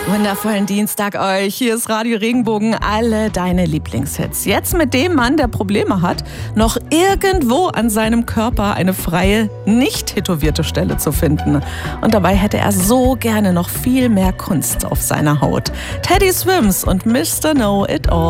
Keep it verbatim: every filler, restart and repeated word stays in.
Wundervollen Dienstag euch. Hier ist Radio Regenbogen, alle deine Lieblingshits. Jetzt mit dem Mann, der Probleme hat, noch irgendwo an seinem Körper eine freie, nicht tätowierte Stelle zu finden. Und dabei hätte er so gerne noch viel mehr Kunst auf seiner Haut. Teddy Swims und Mister Know It All.